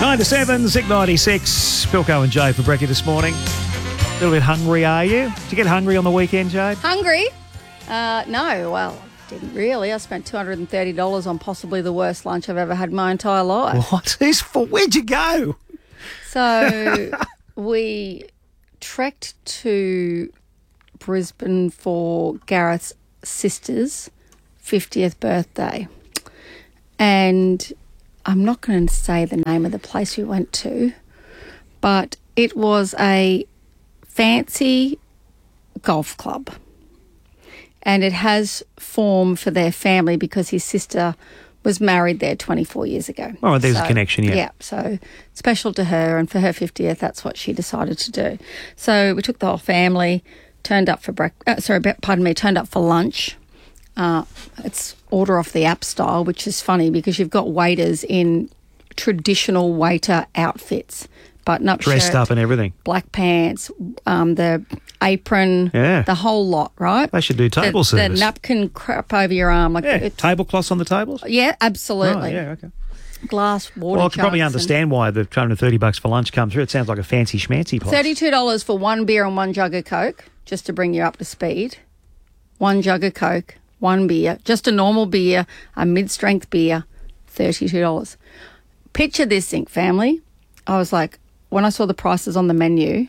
9 to 7, Zik 96. Philco and Jade for brekkie this morning. A little bit hungry, are you? Did you get hungry on the weekend, Jade? Hungry? No, well, didn't really. I spent $230 on possibly the worst lunch I've ever had in my entire life. What? Where'd you go? So we trekked to Brisbane for Gareth's sister's 50th birthday. And I'm not going to say the name of the place we went to, but it was a fancy golf club. And it has form for their family because his sister was married there 24 years ago. Oh, there's a connection, yeah. Yeah, so special to her, and for her 50th, that's what she decided to do. So we took the whole family, turned up for turned up for lunch. It's order off the app style, which is funny because you've got waiters in traditional waiter outfits, button-up shirt, dressed up and everything, black pants, the apron, the whole lot, right? They should do table service. The napkin crap over your arm. Tablecloths on the tables? Yeah, absolutely. Oh, yeah, okay. Glass water. Well, I can probably understand why the $230 for lunch comes through. It sounds like a fancy schmancy place. $32 for one beer and one jug of Coke, just to bring you up to speed. One jug of Coke, one beer, just a normal beer, a mid-strength beer, $32. Picture this, Zinc family. I was like, when I saw the prices on the menu,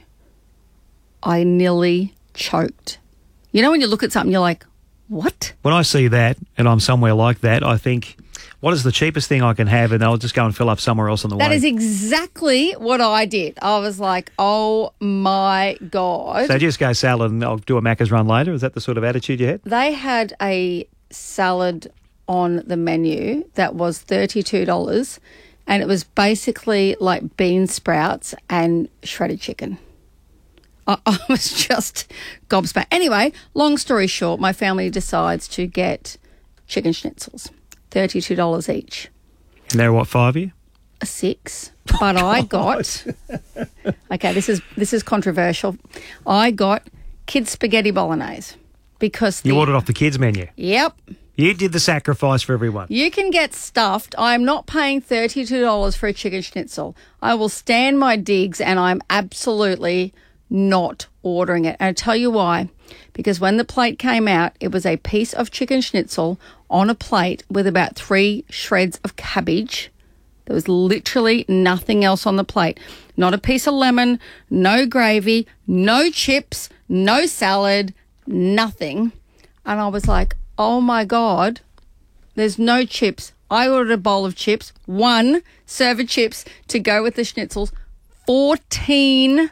I nearly choked. You know when you look at something, you're like, what? When I see that and I'm somewhere like that, I think, what is the cheapest thing I can have? And I'll just go and fill up somewhere else on the way. That is exactly what I did. I was like, oh, my God. So just go salad and I'll do a Macca's run later? Is that the sort of attitude you had? They had a salad on the menu that was $32, and it was basically like bean sprouts and shredded chicken. I was just gobsmacked. Anyway, long story short, my family decides to get chicken schnitzels, $32 each. And they're what, 5 of you? 6. But I got, okay, this is controversial. I got kids spaghetti bolognese because you ordered off the kids menu. Yep. You did the sacrifice for everyone. You can get stuffed. I'm not paying $32 for a chicken schnitzel. I will stand my digs, and I'm absolutely not ordering it. And I'll tell you why. Because when the plate came out, it was a piece of chicken schnitzel on a plate with about 3 shreds of cabbage. There was literally nothing else on the plate. Not a piece of lemon, no gravy, no chips, no salad, nothing. And I was like, oh my God, there's no chips. I ordered a bowl of chips, 1 serve of chips to go with the schnitzels, $14.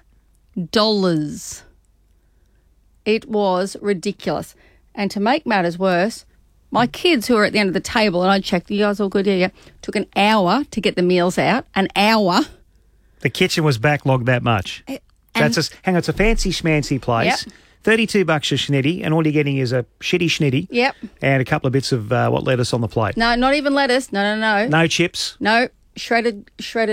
It was ridiculous. And to make matters worse, my kids who were at the end of the table, and I checked, you guys all good? Yeah. Took an hour to get the meals out. An hour. The kitchen was backlogged that much. Hang on, it's a fancy schmancy place. Yep. $32 a schnitty, and all you're getting is a shitty schnitty. Yep. And a couple of bits of lettuce on the plate. No, not even lettuce. No. No chips. No. Shredded.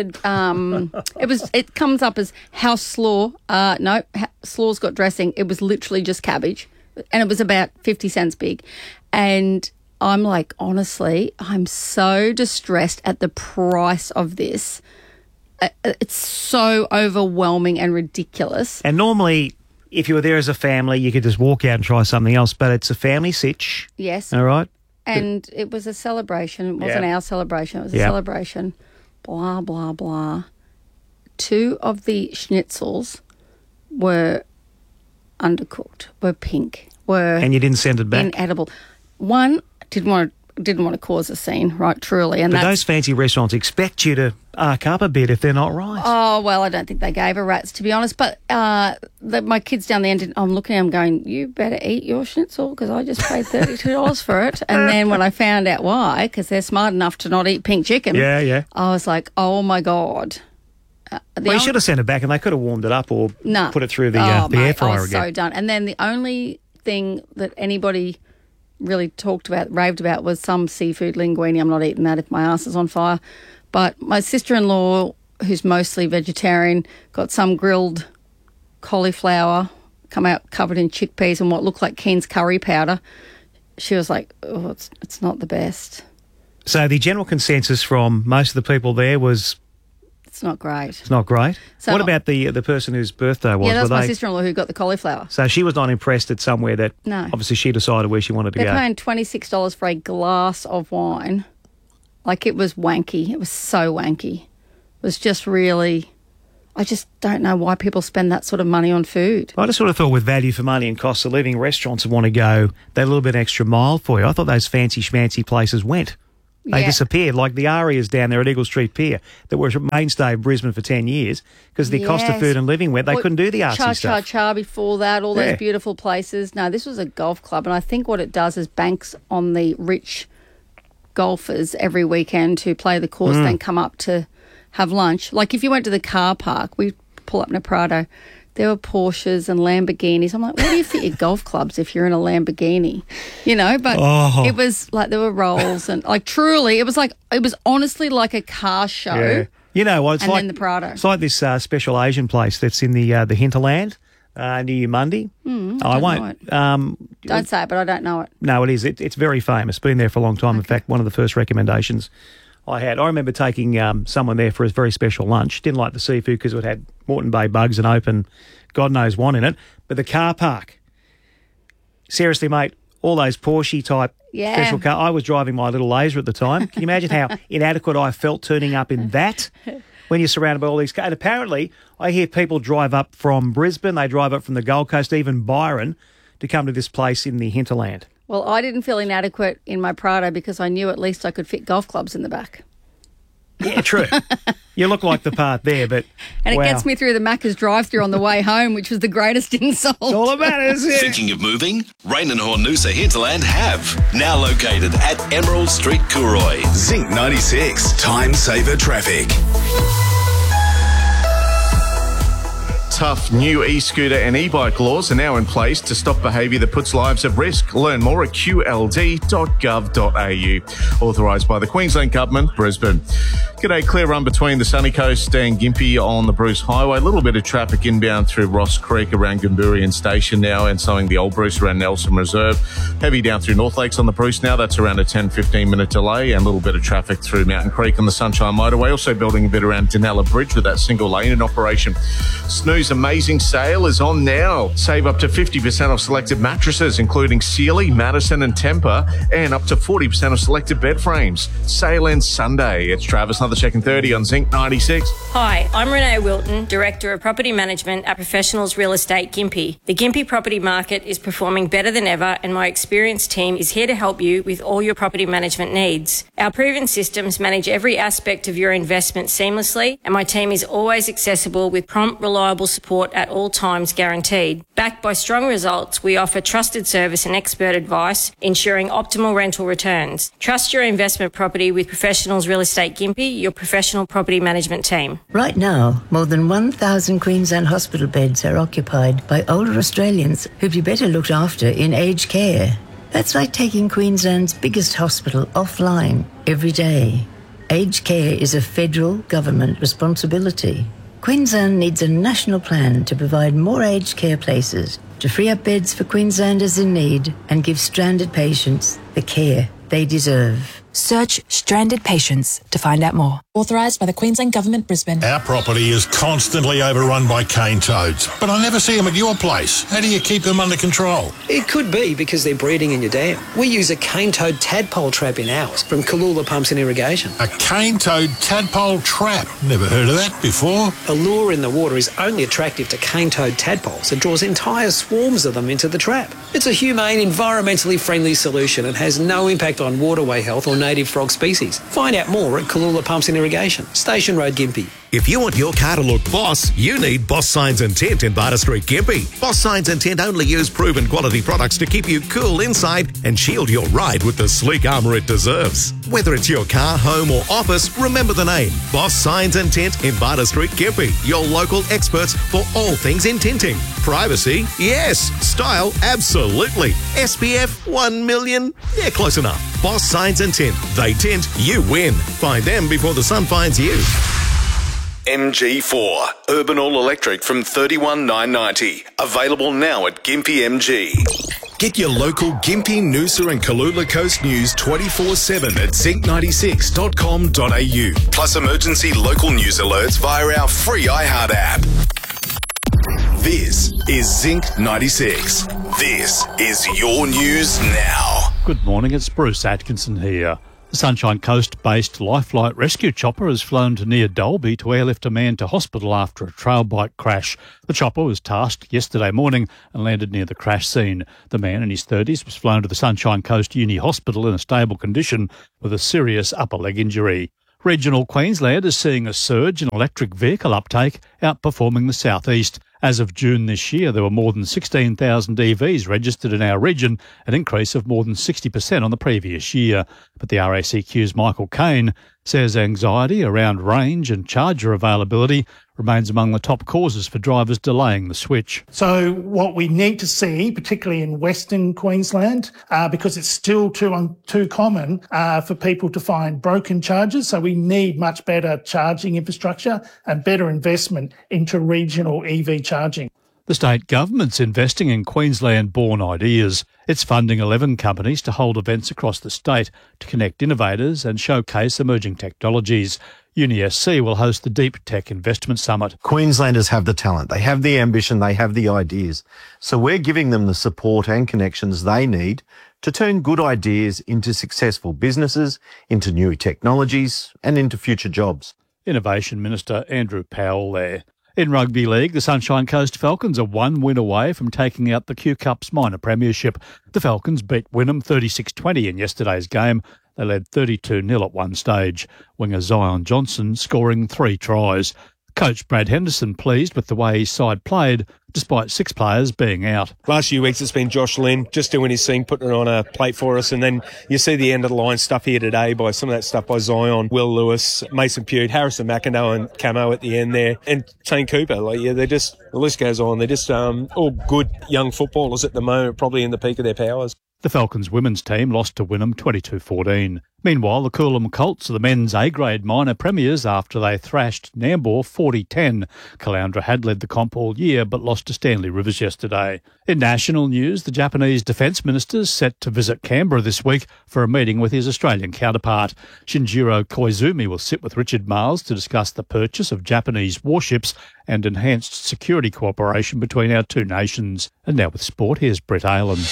It comes up as house slaw. No, slaw's got dressing. It was literally just cabbage, and it was about 50 cents big. And I'm like, honestly, I'm so distressed at the price of this. It's so overwhelming and ridiculous. And normally, if you were there as a family, you could just walk out and try something else, but it's a family sitch. Yes. All right. And it was a celebration. It wasn't our celebration. It was a celebration. Blah, blah, blah. 2 of the schnitzels were undercooked, were pink, and you didn't send it back? Inedible. One didn't want to cause a scene, right, truly. But those fancy restaurants expect you to arc up a bit if they're not right. Oh, well, I don't think they gave a rat's, to be honest. But my kids down the end, I'm looking at them going, you better eat your schnitzel because I just paid $32 for it. And then when I found out why, because they're smart enough to not eat pink chicken, I was like, oh, my God. You should have sent it back and they could have warmed it up or put it through the air fryer I was again. So done. And then the only thing that anybody really raved about was some seafood linguine. I'm not eating that if my ass is on fire. But my sister-in-law, who's mostly vegetarian, got some grilled cauliflower, come out covered in chickpeas and what looked like Keen's curry powder. She was like, oh, it's not the best. So the general consensus from most of the people there was It's not great. It's not great. So- What about the person whose birthday was? Yeah, that's Were my they- sister-in-law who got the cauliflower. So she was not impressed at somewhere that No. obviously she decided where she wanted to They're go. paying $26 for a glass of wine. Like, it was wanky. It was so wanky. It was just really... I just don't know why people spend that sort of money on food. I just sort of thought with value for money and cost of living, restaurants would want to go that little bit extra mile for you. I thought those fancy schmancy places went. They Yeah. disappeared, like the Arias down there at Eagle Street Pier that were a mainstay of Brisbane for 10 years because the cost of Yes. food and living went. They Well, couldn't do the artsy Cha stuff. Cha before that, all Yeah. those beautiful places. No, this was a golf club, and I think what it does is banks on the rich golfers every weekend to play the course, then come up to have lunch. Like, if you went to the car park, we pull up in a Prado, there were Porsches and Lamborghinis. I'm like, where do you fit your golf clubs if you're in a Lamborghini? You know, but it was like there were rolls and like truly, it was honestly like a car show. Yeah. You know what? It's And like then the Prado. It's like this special Asian place that's in the hinterland near Mundi. I won't. Don't say it, but I don't know it. No, it is. It's very famous. Been there for a long time. In fact, one of the first recommendations I had. I remember taking someone there for a very special lunch. Didn't like the seafood because it had Moreton Bay bugs and open God knows what in it. But the car park, seriously, mate, all those Porsche type special car. I was driving my little laser at the time. Can you imagine how inadequate I felt turning up in that when you're surrounded by all these cars? And apparently, I hear people drive up from Brisbane, they drive up from the Gold Coast, even Byron, to come to this place in the hinterland. Well, I didn't feel inadequate in my Prado because I knew at least I could fit golf clubs in the back. Yeah, true. You look like the part there, but And wow. it gets me through the Macca's drive-through on the way home, which was the greatest insult. It's all that matters. Yeah. Thinking of moving? Rain and Hornusa Hinterland have. Now located at Emerald Street, Cooroy. Zinc 96. Time saver traffic. Tough new e-scooter and e-bike laws are now in place to stop behaviour that puts lives at risk. Learn more at qld.gov.au. Authorised by the Queensland Government, Brisbane. G'day, clear run between the Sunny Coast and Gympie on the Bruce Highway. A little bit of traffic inbound through Ross Creek around Gomburian Station now and slowing the Old Bruce around Nelson Reserve. Heavy down through North Lakes on the Bruce now. That's around a 10-15 minute delay, and a little bit of traffic through Mountain Creek on the Sunshine Motorway. Also building a bit around Denella Bridge with that single lane in operation. Snooze amazing sale is on now. Save up to 50% off selected mattresses, including Sealy, Madison and Tempur, and up to 40% off selected bed frames. Sale ends Sunday. It's Travis, another check in 30 on Zinc 96. Hi, I'm Renee Wilton, Director of Property Management at Professionals Real Estate Gympie. The Gympie property market is performing better than ever, and my experienced team is here to help you with all your property management needs. Our proven systems manage every aspect of your investment seamlessly, and my team is always accessible with prompt, reliable support at all times guaranteed. Backed by strong results, we offer trusted service and expert advice, ensuring optimal rental returns. Trust your investment property with Professionals Real Estate Gympie, your professional property management team. Right now, more than 1,000 Queensland hospital beds are occupied by older Australians who'd be better looked after in aged care. That's like taking Queensland's biggest hospital offline every day. Aged care is a federal government responsibility. Queensland needs a national plan to provide more aged care places, to free up beds for Queenslanders in need and give stranded patients the care they deserve. Search Stranded Patients to find out more. Authorised by the Queensland Government, Brisbane. Our property is constantly overrun by cane toads, but I never see them at your place. How do you keep them under control? It could be because they're breeding in your dam. We use a cane toad tadpole trap in ours from Kalula Pumps and Irrigation. A cane toad tadpole trap? Never heard of that before. A lure in the water is only attractive to cane toad tadpoles. It draws entire swarms of them into the trap. It's a humane, environmentally friendly solution and has no impact on waterway health or native frog species. Find out more at Kalula Pumps and Irrigation, Station Road, Gympie. If you want your car to look boss, you need Boss Signs and Tint in Barter Street, Gympie. Boss Signs and Tint only use proven quality products to keep you cool inside and shield your ride with the sleek armour it deserves. Whether it's your car, home or office, remember the name. Boss Signs and Tint in Barter Street, Gympie. Your local experts for all things in tinting. Privacy? Yes. Style? Absolutely. SPF? 1 million? Yeah, close enough. Boss Signs and Tint. They tint, you win. Find them before the sun finds you. MG4. Urban All Electric from $31,990. Available now at Gympie MG. Get your local Gympie, Noosa and Kalula Coast news 24/7 at zinc96.com.au. Plus emergency local news alerts via our free iHeart app. This is Zinc 96. This is your news now. Good morning, it's Bruce Atkinson here. The Sunshine Coast-based Lifelight rescue chopper has flown to near Dalby to airlift a man to hospital after a trail bike crash. The chopper was tasked yesterday morning and landed near the crash scene. The man in his 30s was flown to the Sunshine Coast Uni Hospital in a stable condition with a serious upper leg injury. Regional Queensland is seeing a surge in electric vehicle uptake, outperforming the southeast. As of June this year, there were more than 16,000 EVs registered in our region, an increase of more than 60% on the previous year. But the RACQ's Michael Kane says anxiety around range and charger availability remains among the top causes for drivers delaying the switch. So what we need to see, particularly in Western Queensland, because it's still too common for people to find broken chargers, so we need much better charging infrastructure and better investment into regional EV charging. The state government's investing in Queensland-born ideas. It's funding 11 companies to hold events across the state to connect innovators and showcase emerging technologies. UniSC will host the Deep Tech Investment Summit. Queenslanders have the talent, they have the ambition, they have the ideas. So we're giving them the support and connections they need to turn good ideas into successful businesses, into new technologies and into future jobs. Innovation Minister Andrew Powell there. In Rugby League, the Sunshine Coast Falcons are one win away from taking out the Q-Cup's minor premiership. The Falcons beat Wynnum 36-20 in yesterday's game. They led 32-0 at one stage. Winger Zion Johnson scoring 3 tries. Coach Brad Henderson pleased with the way his side played, despite 6 players being out. Last few weeks it's been Josh Lynn just doing his thing, putting it on a plate for us, and then you see the end of the line stuff here today by some of that stuff by Zion, Will Lewis, Mason Pugh, Harrison McIndoe and Camo at the end there, and Tane Cooper. They're just, the list goes on, they're just all good young footballers at the moment, probably in the peak of their powers. The Falcons women's team lost to Wynnum 22-14. Meanwhile, the Coolum Colts are the men's A-grade minor premiers after they thrashed Nambour 40-10. Caloundra had led the comp all year but lost to Stanley Rivers yesterday. In national news, the Japanese Defence Minister is set to visit Canberra this week for a meeting with his Australian counterpart. Shinjiro Koizumi will sit with Richard Marles to discuss the purchase of Japanese warships and enhanced security cooperation between our two nations. And now with sport, here's Brett Aylan.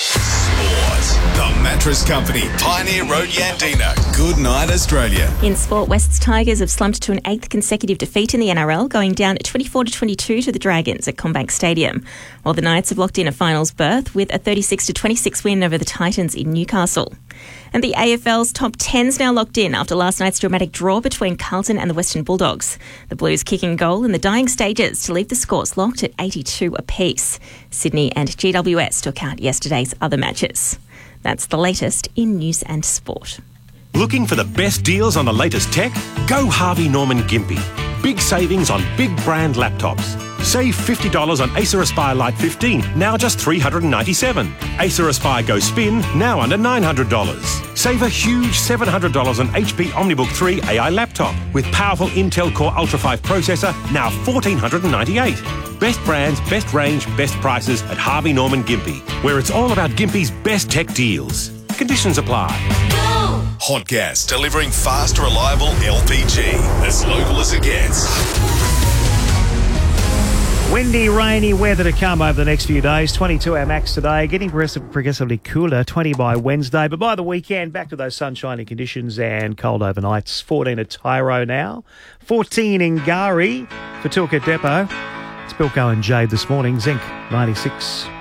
The Mattress Company, Pioneer Road, Yandina. Good night, Australia. In sport, West's Tigers have slumped to an 8th consecutive defeat in the NRL, going down 24-22 to the Dragons at CommBank Stadium, while the Knights have locked in a finals berth with a 36-26 win over the Titans in Newcastle. And the AFL's top 10's now locked in after last night's dramatic draw between Carlton and the Western Bulldogs. The Blues kicking goal in the dying stages to leave the scores locked at 82 apiece. Sydney and GWS took out yesterday's other matches. That's the latest in news and sport. Looking for the best deals on the latest tech? Go Harvey Norman Gympie. Big savings on big brand laptops. Save $50 on Acer Aspire Lite 15, now just $397. Acer Aspire Go Spin, now under $900. Save a huge $700 on HP OmniBook 3 AI laptop with powerful Intel Core Ultra 5 processor, now $1,498. Best brands, best range, best prices at Harvey Norman Gympie, where it's all about Gympie's best tech deals. Conditions apply. Hot Gas, delivering fast, reliable LPG. As local as it gets. Windy, rainy weather to come over the next few days. 22 our max today, getting progressively cooler, 20 by Wednesday. But by the weekend, back to those sunshiny conditions and cold overnights. 14 at Tyro now, 14 in Gari for Tilka Depot. It's Bilko and Jade this morning, Zinc 96.